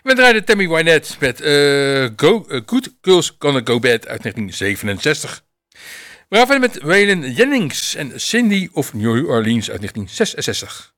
We draaiden Tammy Wynette met Good Girls Gonna Go Bad uit 1967. We gaan verder met Waylon Jennings en Cindy of New Orleans uit 1966.